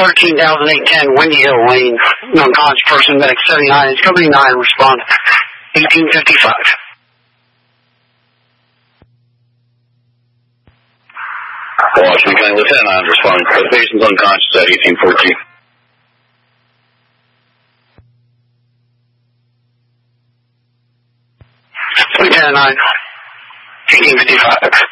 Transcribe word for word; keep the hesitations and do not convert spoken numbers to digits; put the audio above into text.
thirteen thousand eight ten Windy Hill Lane, non-conscious person, medic seventy-nine, it's company nine, respond eighteen fifty-five. Washington County Lieutenant nine, respond, the patient's unconscious at eighteen fourteen. Lieutenant nine, eighteen fifty-five.